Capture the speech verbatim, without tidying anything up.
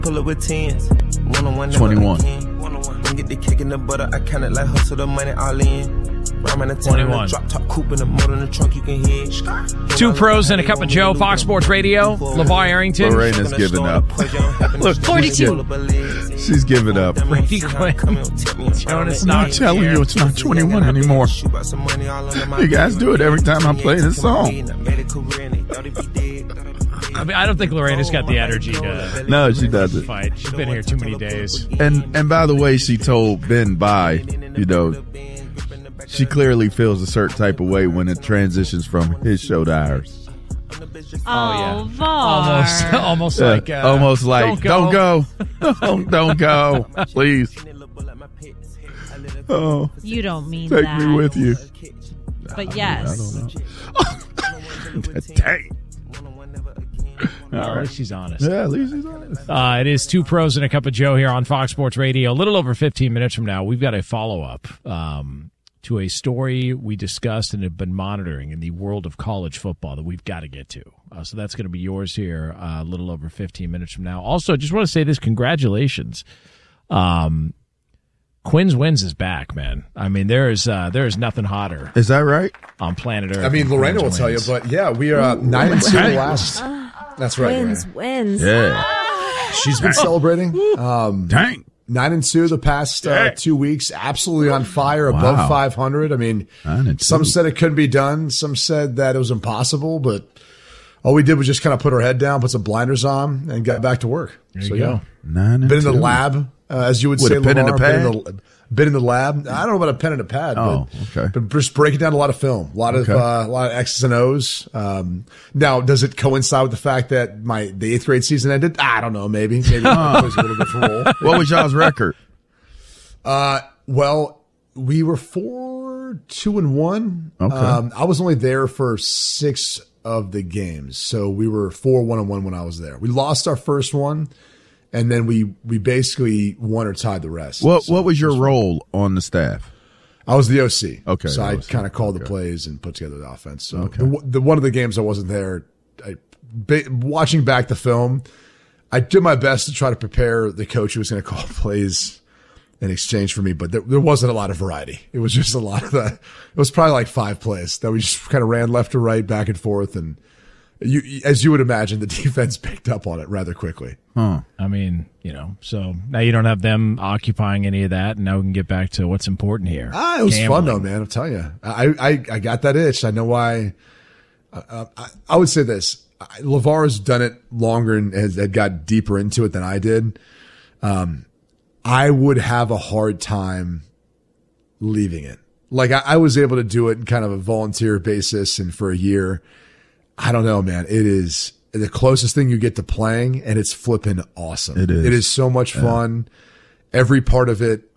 Pull up with tens. One on one. twenty-one. Get the kick in the butter. I kinda like hustle the money all in. twenty-one. Drop top coupe in the motor in the trunk. You can hear. Two pros and a cup of Joe. Fox Sports Radio. LeVar Arrington. Lorena's giving up. Look, forty-two. She's giving up. Brady Quinn. Jonas I'm not telling you, it's not twenty-one anymore. You guys do it every time I play this song. I mean, I don't think Lorena's got the energy to. No, she doesn't. Fight. She's been here too many days. And and by the way, she told Ben bye. You know, she clearly feels a certain type of way when it transitions from his show to ours. Oh, yeah. Var. Almost, almost Yeah, like, uh, almost like, don't go, don't go, don't, don't go, please. Oh, you don't mean take that. me with you. But yes. I don't know. Dang. All right, she's honest. Yeah, at least she's honest. Uh, it is Two Pros and a Cup of Joe here on Fox Sports Radio. A little over fifteen minutes from now, we've got a follow-up um, to a story we discussed and have been monitoring in the world of college football that we've got to get to. Uh, so that's going to be yours here uh, a little over fifteen minutes from now. Also, just want to say this, congratulations. Um, Quinn's Wins is back, man. I mean, there is uh, there is nothing hotter. Is that right? On planet Earth. I mean, Lorena will Quinn's tell you, Wins. but yeah, we are uh, nine and two in the last. That's right. Wins, Lorena. wins. Yeah. She's been celebrating. Um, Dang. Nine and two the past uh, two weeks. Absolutely on fire, above Wow. five hundred. I mean, Nine and two. some said it couldn't be done. Some said that it was impossible, but all we did was just kind of put our head down, put some blinders on, and got back to work. There you so, go. yeah. Nine and Been in the two. lab, uh, as you would With say, a pen and a LeVar, pad? Been in the, been in the lab. I don't know about a pen and a pad, Oh, but, okay. but just breaking down a lot of film, a lot of Okay. uh, a lot of X's and O's. Um, now, does it coincide with the fact that my the eighth grade season ended? I don't know. Maybe maybe it plays a little different role. What was y'all's record? Uh, well, we were four, two, and one. Okay. Um, I was only there for six of the games, so we were four, one, and one when I was there. We lost our first one, and then we we basically won or tied the rest. What So What was your it fun. role on the staff? I was the O C. Okay, so I O C. kind of called the Okay. plays and put together the offense. So Okay. the, the one of the games I wasn't there. I, ba- watching back the film, I did my best to try to prepare the coach who was going to call plays in exchange for me, but there, there wasn't a lot of variety. It was just a lot of that. It was probably like five plays that we just kind of ran left to right, back and forth, and you, as you would imagine, the defense picked up on it rather quickly. Huh. I mean, you know, so now you don't have them occupying any of that, and now we can get back to what's important here. Ah, it was Gambling. fun though, man. I'm telling you, I I, I got that itch. I know why. Uh, I, I would say this: I- LeVar has done it longer and has had got deeper into it than I did. Um, I would have a hard time leaving it. Like I, I was able to do it in kind of a volunteer basis, and for a year, I don't know, man. It is the closest thing you get to playing, and it's flipping awesome. It is. It is so much fun. Every part of it